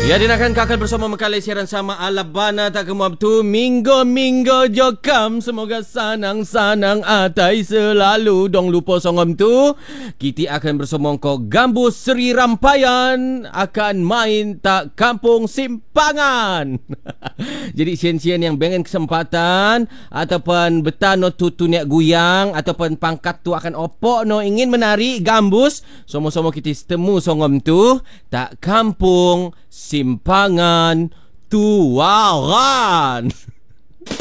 Ya, dinakan kakak bersama mengkalai siaran sama Alabana tak kemuap tu minggu jokam semoga sanang-sanang atai selalu dong lupa songom tu. Kita akan bersama kau Gambus Seri Rampayan akan main tak kampung simpangan. Jadi sian-sian yang bengen kesempatan ataupun betan no tutu niak guyang ataupun pangkat tu akan opok no ingin menari gambus, sama-sama kita temu songom tu tak kampung simpangan tuaran.